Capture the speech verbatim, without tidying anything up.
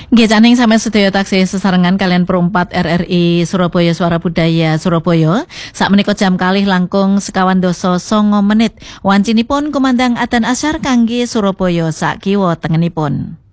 Nggih caning sampeyan sedaya taksih sesarengan kalian perempat R R I Surabaya Suara Budaya Surabaya. Sakmenika jam kalih langkung sekawan dasa sanga menit. Wancinipun kumandang adzan asyar kangge Surabaya sak kiwa tengenipun.